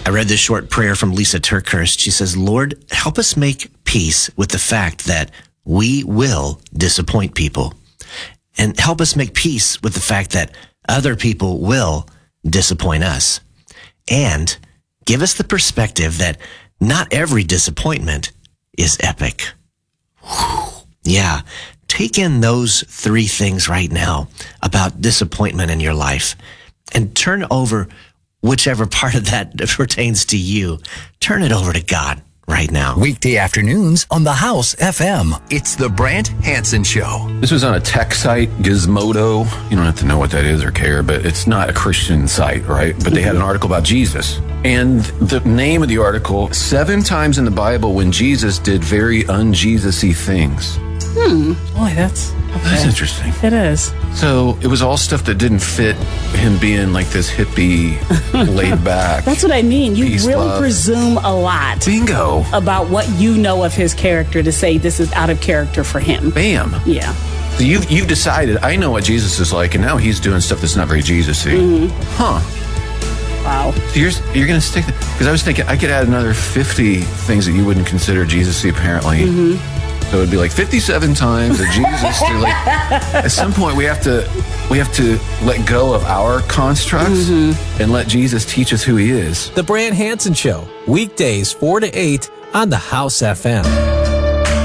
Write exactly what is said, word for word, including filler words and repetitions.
I read this short prayer from Lisa Turkhurst. She says, Lord, help us make peace with the fact that we will disappoint people. And help us make peace with the fact that other people will disappoint us. And give us the perspective that not every disappointment is epic. Whew. Yeah, take in those three things right now about disappointment in your life and turn over whichever part of that pertains to you. Turn it over to God right now. Weekday afternoons on the House F M. It's the Brant Hansen Show. This was on a tech site, Gizmodo. You don't have to know what that is or care, but it's not a Christian site, right? But they had an article about Jesus. And the name of the article, seven times in the Bible when Jesus did very un-Jesus-y things. Hmm. Boy, that's... Okay. That's interesting. It is. So it was all stuff that didn't fit him being like this hippie, laid back. That's what I mean. You peace, really love. presume a lot. Bingo. About what you know of his character to say this is out of character for him. Bam. Yeah. So you've, you've decided, I know what Jesus is like, and now he's doing stuff that's not very Jesus-y. Mm-hmm. Huh. Wow. So you're, you're going to stick... Because I was thinking, I could add another fifty things that you wouldn't consider Jesus-y, apparently. Mm-hmm. So it'd be like fifty-seven times that Jesus. Like, at some point, we have to we have to let go of our constructs mm-hmm. and let Jesus teach us who He is. The Brant Hansen Show, weekdays four to eight on the House F M.